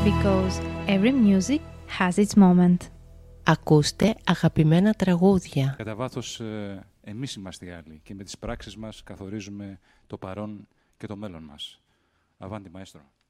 Because every music has its moment. Ακούστε αγαπημένα τραγούδια. Κατά βάθος, εμείς είμαστε οι άλλοι και με τις πράξεις μας καθορίζουμε το παρόν και το μέλλον μας. Avanti, maestro.